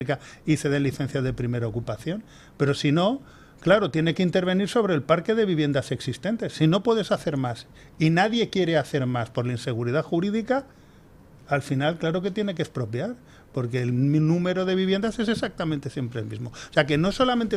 y se den licencias de primera ocupación. Pero si no, claro, tiene que intervenir sobre el parque de viviendas existentes. Si no puedes hacer más y nadie quiere hacer más por la inseguridad jurídica, al final, claro que tiene que expropiar, porque el número de viviendas es exactamente siempre el mismo. O sea, que no solamente